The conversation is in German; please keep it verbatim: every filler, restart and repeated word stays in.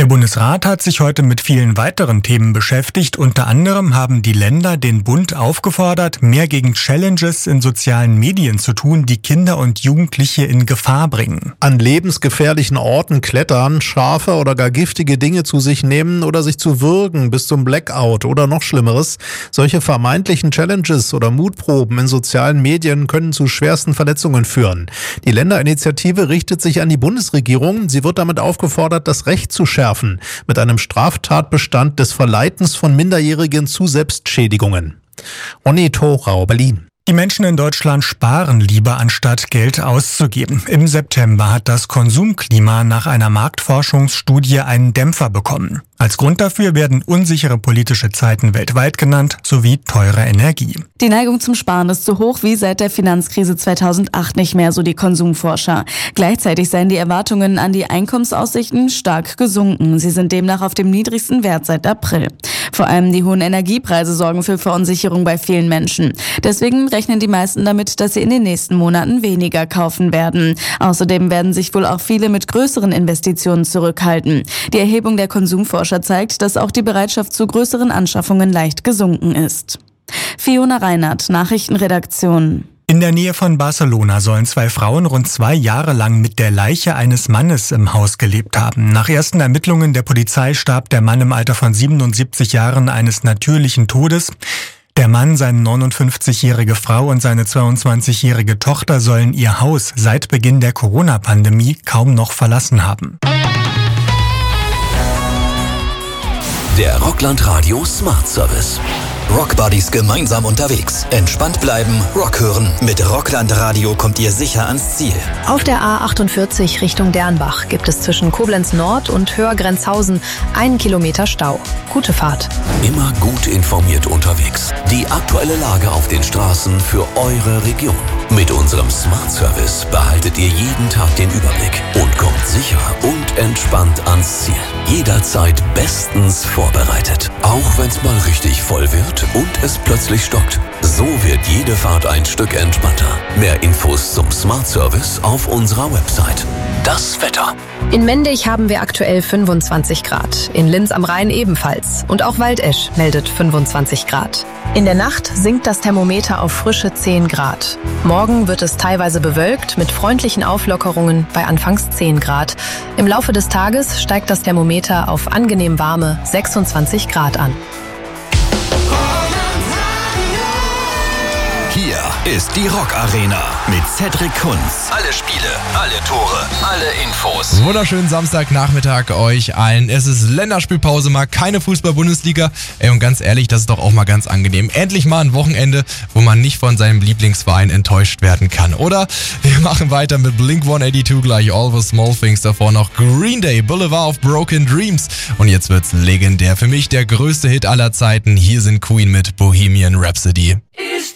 Der Bundesrat hat sich heute mit vielen weiteren Themen beschäftigt. Unter anderem haben die Länder den Bund aufgefordert, mehr gegen Challenges in sozialen Medien zu tun, die Kinder und Jugendliche in Gefahr bringen. An lebensgefährlichen Orten klettern, scharfe oder gar giftige Dinge zu sich nehmen oder sich zu würgen bis zum Blackout oder noch Schlimmeres. Solche vermeintlichen Challenges oder Mutproben in sozialen Medien können zu schwersten Verletzungen führen. Die Länderinitiative richtet sich an die Bundesregierung. Sie wird damit aufgefordert, das Recht zu schärfen. Mit einem Straftatbestand des Verleitens von Minderjährigen zu Selbstschädigungen. Onni Thorau, Berlin. Die Menschen in Deutschland sparen lieber, anstatt Geld auszugeben. Im September hat das Konsumklima nach einer Marktforschungsstudie einen Dämpfer bekommen. Als Grund dafür werden unsichere politische Zeiten weltweit genannt, sowie teure Energie. Die Neigung zum Sparen ist so hoch wie seit der Finanzkrise zweitausendacht nicht mehr, so die Konsumforscher. Gleichzeitig seien die Erwartungen an die Einkommensaussichten stark gesunken. Sie sind demnach auf dem niedrigsten Wert seit April. Vor allem die hohen Energiepreise sorgen für Verunsicherung bei vielen Menschen. Deswegen rechnen die meisten damit, dass sie in den nächsten Monaten weniger kaufen werden. Außerdem werden sich wohl auch viele mit größeren Investitionen zurückhalten. Die Erhebung der Konsumforscher zeigt, dass auch die Bereitschaft zu größeren Anschaffungen leicht gesunken ist. Fiona Reinhardt, Nachrichtenredaktion. In der Nähe von Barcelona sollen zwei Frauen rund zwei Jahre lang mit der Leiche eines Mannes im Haus gelebt haben. Nach ersten Ermittlungen der Polizei starb der Mann im Alter von siebenundsiebzig Jahren eines natürlichen Todes. Der Mann, seine neunundfünfzigjährige Frau und seine zweiundzwanzigjährige Tochter sollen ihr Haus seit Beginn der Corona-Pandemie kaum noch verlassen haben. Der Rockland Radio Smart Service. Rock Buddies gemeinsam unterwegs. Entspannt bleiben, Rock hören. Mit Rockland Radio kommt ihr sicher ans Ziel. Auf der A achtundvierzig Richtung Dernbach gibt es zwischen Koblenz Nord und Höhrgrenzhausen einen Kilometer Stau. Gute Fahrt. Immer gut informiert unterwegs. Die aktuelle Lage auf den Straßen für eure Region. Mit unserem Smart Service behaltet ihr jeden Tag den Überblick und kommt sicher und entspannt ans Ziel. Jederzeit bestens vorbereitet. Auch wenn es mal richtig voll wird und es plötzlich stockt. So wird jede Fahrt ein Stück entspannter. Mehr Infos zum Smart Service auf unserer Website. Das Wetter. In Mendig haben wir aktuell fünfundzwanzig Grad. In Linz am Rhein ebenfalls. Und auch Waldesch meldet fünfundzwanzig Grad. In der Nacht sinkt das Thermometer auf frische zehn Grad. Morgen wird es teilweise bewölkt mit freundlichen Auflockerungen bei anfangs zehn Grad. Im Laufe des Tages steigt das Thermometer auf angenehm warme sechsundzwanzig Grad an. Hier ist die Rock Arena mit Cedric Kunz. Alle Spiele, alle Tore, alle Infos. Wunderschönen Samstagnachmittag euch allen. Es ist Länderspielpause, mal keine Fußball-Bundesliga. Ey, und ganz ehrlich, das ist doch auch mal ganz angenehm. Endlich mal ein Wochenende, wo man nicht von seinem Lieblingsverein enttäuscht werden kann, oder? Wir machen weiter mit Blink hundertzweiundachtzig, gleich All the Small Things, davor noch Green Day, Boulevard of Broken Dreams. Und jetzt wird's legendär. Für mich der größte Hit aller Zeiten. Hier sind Queen mit Bohemian Rhapsody.